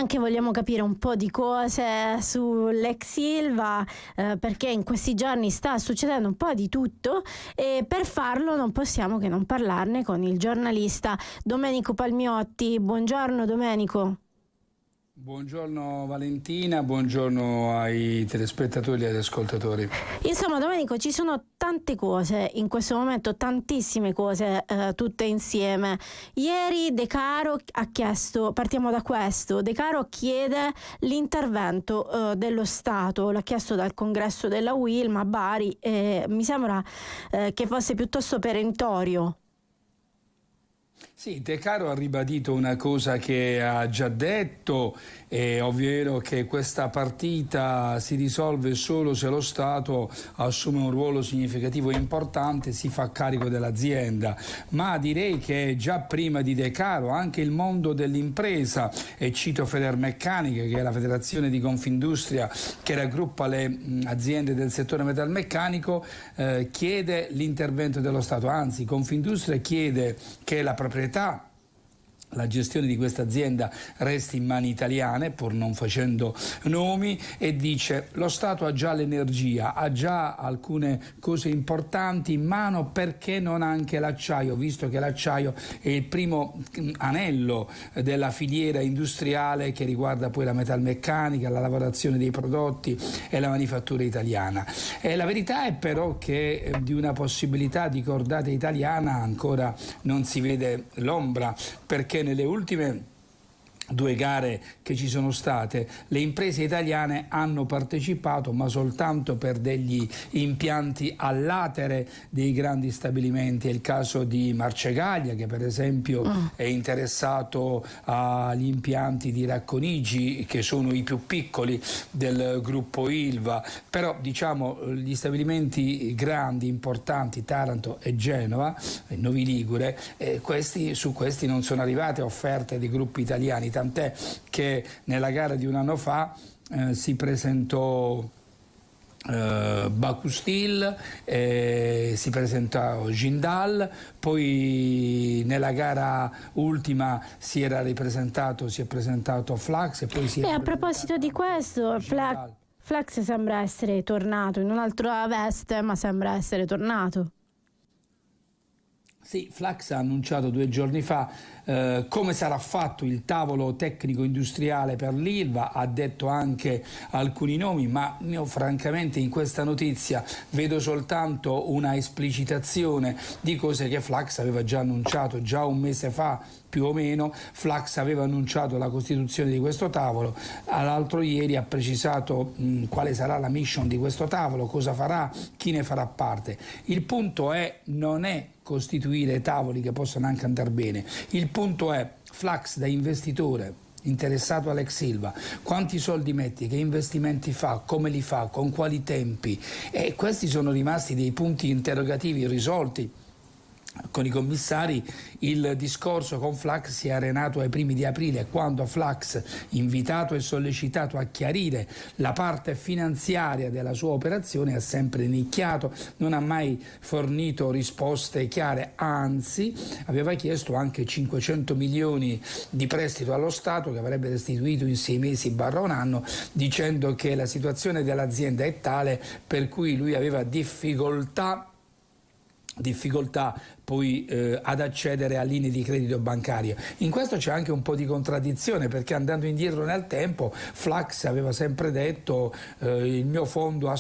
anche vogliamo capire un po' di cose sull'ex Ilva, perché in questi giorni sta succedendo un po' di tutto e per farlo non possiamo che non parlarne con il giornalista Domenico Palmiotti. Buongiorno Domenico. Buongiorno Valentina, buongiorno ai telespettatori e agli ascoltatori. Insomma Domenico, ci sono tante cose in questo momento, tantissime cose tutte insieme. Ieri De Caro ha chiesto, partiamo da questo, De Caro chiede l'intervento dello Stato, l'ha chiesto dal congresso della UILM a Bari e mi sembra che fosse piuttosto perentorio. Sì, De Caro ha ribadito una cosa che ha già detto, ovvero che questa partita si risolve solo se lo Stato assume un ruolo significativo e importante, si fa carico dell'azienda. Ma direi che già prima di De Caro anche il mondo dell'impresa, e cito Federmeccanica, che è la federazione di Confindustria che raggruppa le aziende del settore metalmeccanico, chiede l'intervento dello Stato. Anzi, Confindustria chiede che la proprietà, la gestione di questa azienda resti in mani italiane, pur non facendo nomi, e dice: lo Stato ha già l'energia, ha già alcune cose importanti in mano, perché non anche l'acciaio, visto che l'acciaio è il primo anello della filiera industriale che riguarda poi la metalmeccanica, la lavorazione dei prodotti e la manifattura italiana. La verità è però che di una possibilità di cordata italiana ancora non si vede l'ombra, perché nelle ultime due gare che ci sono state le imprese italiane hanno partecipato, ma soltanto per degli impianti all'atere dei grandi stabilimenti. È il caso di Marcegaglia, che per esempio è interessato agli impianti di Racconigi, che sono i più piccoli del gruppo Ilva, però diciamo gli stabilimenti grandi, importanti, Taranto e Genova, Novi Ligure, su questi non sono arrivate offerte di gruppi italiani, tant'è che nella gara di un anno fa si presentò Baku Steel, si presentò Jindal, poi nella gara ultima si è presentato Flux, e poi a proposito di questo, Flux sembra essere tornato in un'altra veste, ma sembra essere tornato. Sì, Flux ha annunciato 2 giorni fa come sarà fatto il tavolo tecnico industriale per l'Ilva, ha detto anche alcuni nomi, ma io francamente in questa notizia vedo soltanto una esplicitazione di cose che Flux aveva già annunciato già un mese fa, più o meno. Flux aveva annunciato la costituzione di questo tavolo, l'altro ieri ha precisato quale sarà la mission di questo tavolo, cosa farà, chi ne farà parte. Il punto non è costituire tavoli che possano anche andare bene, il punto è Flux da investitore interessato all'ex Ilva, quanti soldi metti, che investimenti fa, come li fa, con quali tempi, e questi sono rimasti dei punti interrogativi irrisolti. Con i commissari il discorso con Flux si è arenato ai primi di aprile, quando Flux, invitato e sollecitato a chiarire la parte finanziaria della sua operazione, ha sempre nicchiato, non ha mai fornito risposte chiare, anzi aveva chiesto anche 500 milioni di prestito allo Stato che avrebbe restituito in 6 mesi / un anno, dicendo che la situazione dell'azienda è tale per cui lui aveva difficoltà poi ad accedere a linee di credito bancario. In questo c'è anche un po' di contraddizione, perché andando indietro nel tempo Flux aveva sempre detto il mio fondo